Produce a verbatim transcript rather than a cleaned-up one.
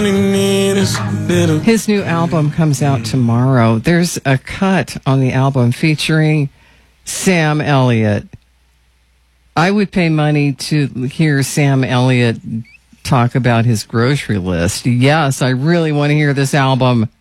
His new album comes out tomorrow. There's a cut on the album featuring Sam Elliott. I would pay money to hear Sam Elliott talk about his grocery list. Yes, I really want to hear this album.